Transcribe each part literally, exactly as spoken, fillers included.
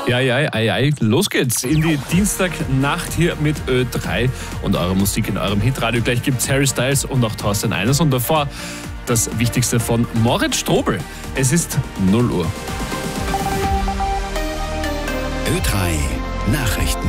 Ja, ja, ei, ei. Los geht's in die Dienstagnacht hier mit Ö drei und eurer Musik in eurem Hitradio. Gleich gibt's Harry Styles und auch Thorsten Einers und davor das Wichtigste von Moritz Strobel. Es ist null Uhr. Ö drei Nachrichten.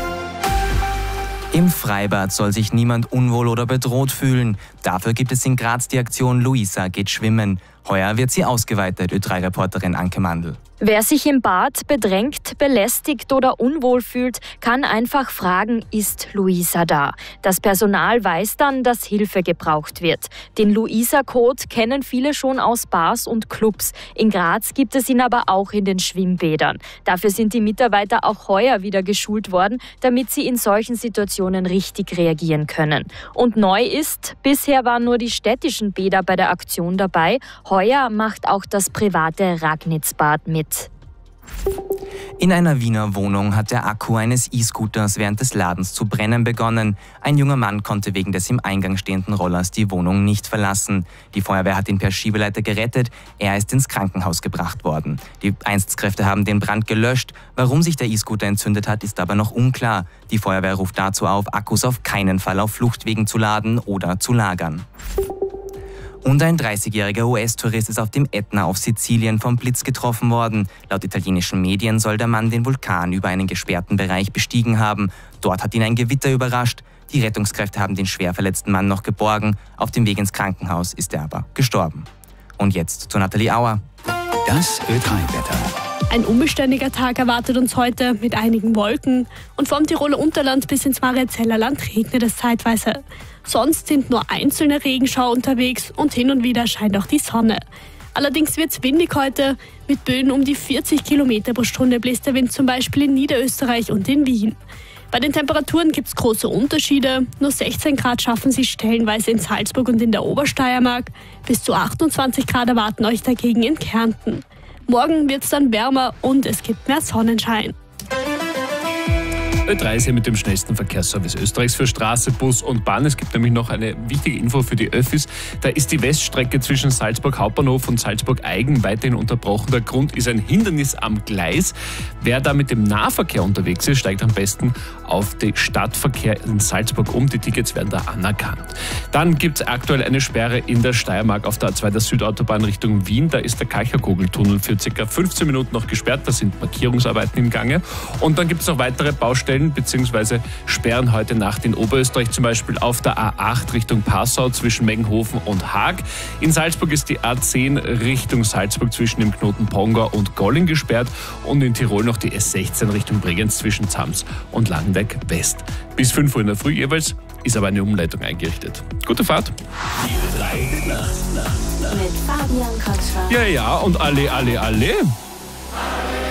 Im Freibad soll sich niemand unwohl oder bedroht fühlen. Dafür gibt es in Graz die Aktion Luisa geht schwimmen. Heuer wird sie ausgeweitet, Ö drei Reporterin Anke Mandl. Wer sich im Bad bedrängt, belästigt oder unwohl fühlt, kann einfach fragen, ist Luisa da? Das Personal weiß dann, dass Hilfe gebraucht wird. Den Luisa-Code kennen viele schon aus Bars und Clubs. In Graz gibt es ihn aber auch in den Schwimmbädern. Dafür sind die Mitarbeiter auch heuer wieder geschult worden, damit sie in solchen Situationen richtig reagieren können. Und neu ist, bisher waren nur die städtischen Bäder bei der Aktion dabei. Heuer macht auch das private Ragnitzbad mit. In einer Wiener Wohnung hat der Akku eines E-Scooters während des Ladens zu brennen begonnen. Ein junger Mann konnte wegen des im Eingang stehenden Rollers die Wohnung nicht verlassen. Die Feuerwehr hat ihn per Schiebeleiter gerettet. Er ist ins Krankenhaus gebracht worden. Die Einsatzkräfte haben den Brand gelöscht. Warum sich der E-Scooter entzündet hat, ist aber noch unklar. Die Feuerwehr ruft dazu auf, Akkus auf keinen Fall auf Fluchtwegen zu laden oder zu lagern. Und ein dreißigjähriger U S-Tourist ist auf dem Ätna auf Sizilien vom Blitz getroffen worden. Laut italienischen Medien soll der Mann den Vulkan über einen gesperrten Bereich bestiegen haben. Dort hat ihn ein Gewitter überrascht. Die Rettungskräfte haben den schwer verletzten Mann noch geborgen. Auf dem Weg ins Krankenhaus ist er aber gestorben. Und jetzt zu Nathalie Auer. Das Ö drei Wetter. Ein unbeständiger Tag erwartet uns heute mit einigen Wolken und vom Tiroler Unterland bis ins Mariazellerland regnet es zeitweise. Sonst sind nur einzelne Regenschauer unterwegs und hin und wieder scheint auch die Sonne. Allerdings wird es windig heute. Mit Böen um die vierzig Kilometer pro Stunde bläst der Wind zum Beispiel in Niederösterreich und in Wien. Bei den Temperaturen gibt es große Unterschiede. Nur sechzehn Grad schaffen sie stellenweise in Salzburg und in der Obersteiermark. Bis zu achtundzwanzig Grad erwarten euch dagegen in Kärnten. Morgen wird es dann wärmer und es gibt mehr Sonnenschein. Ö drei ist hier mit dem schnellsten Verkehrsservice Österreichs für Straße, Bus und Bahn. Es gibt nämlich noch eine wichtige Info für die Öffis. Da ist die Weststrecke zwischen Salzburg Hauptbahnhof und Salzburg Eigen weiterhin unterbrochen. Der Grund ist ein Hindernis am Gleis. Wer da mit dem Nahverkehr unterwegs ist, steigt am besten auf den Stadtverkehr in Salzburg um. Die Tickets werden da anerkannt. Dann gibt es aktuell eine Sperre in der Steiermark auf der A zwei der Südautobahn Richtung Wien. Da ist der Kalcherkugeltunnel für ca. fünfzehn Minuten noch gesperrt. Da sind Markierungsarbeiten im Gange. Und dann gibt es noch weitere Baustellen bzw. Sperren heute Nacht in Oberösterreich, zum Beispiel auf der A acht Richtung Passau zwischen Meggenhofen und Haag. In Salzburg ist die A zehn Richtung Salzburg zwischen dem Knoten Pongau und Golling gesperrt und in Tirol noch die S sechzehn Richtung Bregenz zwischen Zams und Langendeck West. Bis fünf Uhr in der Früh jeweils ist aber eine Umleitung eingerichtet. Gute Fahrt! Die drei Nacht, Nacht, Nacht. Mit Fabian Kotschwar. Ja, ja, und alle, alle, alle.